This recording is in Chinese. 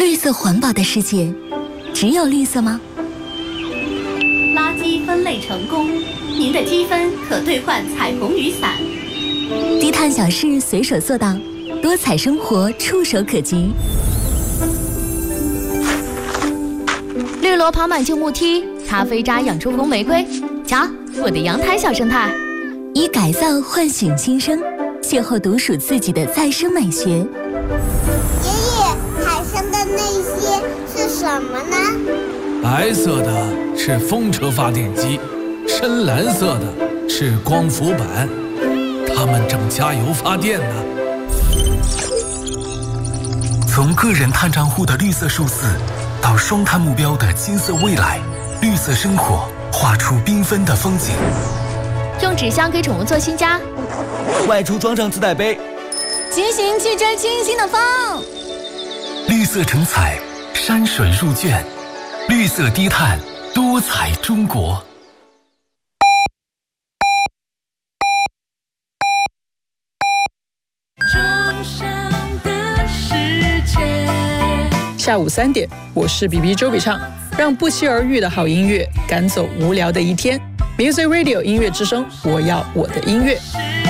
绿色环保的世界，只有绿色吗？ 垃圾分类成功，您的积分可兑换彩虹雨伞。 低碳小事随手做到，多彩生活触手可及。 绿萝跑满旧木梯，咖啡渣养出红玫瑰。瞧，我的阳台小生态。 以改造唤醒新生，邂逅独属自己的再生美学。 爷爷，海上的那些是什么呢？ 白色的是风车发电机，深蓝色的是光伏板，它们正加油发电呢。 从个人碳账户的绿色数字，到双碳目标的金色未来，绿色生活画出缤纷的风景。 用纸箱给宠物做新家， 外出装上自带杯， 骑行去追清新的风。 绿色成彩，山水入卷，绿色低碳，多彩中国。 下午3点，我是 BB 周笔畅，让不期而遇的好音乐赶走无聊的一天。Music Radio 音乐之声，我要我的音乐。